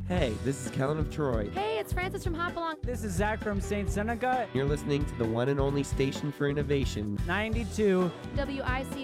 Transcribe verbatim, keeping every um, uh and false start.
Hey, this is Kellen of Troy. Hey, it's Francis from Hopalong. This is Zach from Saint Seneca. You're listening to the one and only station for innovation. ninety-two W I C